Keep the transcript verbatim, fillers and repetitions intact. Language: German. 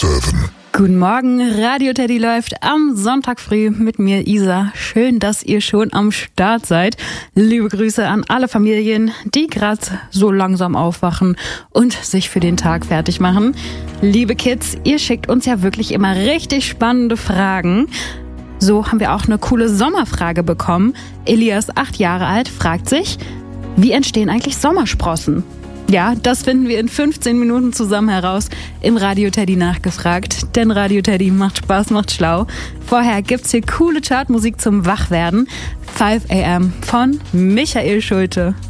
sieben. Guten Morgen, Radio Teddy läuft am Sonntag früh mit mir, Isa. Schön, dass ihr schon am Start seid. Liebe Grüße an alle Familien, die gerade so langsam aufwachen und sich für den Tag fertig machen. Liebe Kids, ihr schickt uns ja wirklich immer richtig spannende Fragen. So haben wir auch eine coole Sommerfrage bekommen. Elias, acht Jahre alt, fragt sich, wie entstehen eigentlich Sommersprossen? Ja, das finden wir in fünfzehn Minuten zusammen heraus im Radio Teddy nachgefragt. Denn Radio Teddy macht Spaß, macht schlau. Vorher gibt's hier coole Chartmusik zum Wachwerden. five a m von Michael Schulte.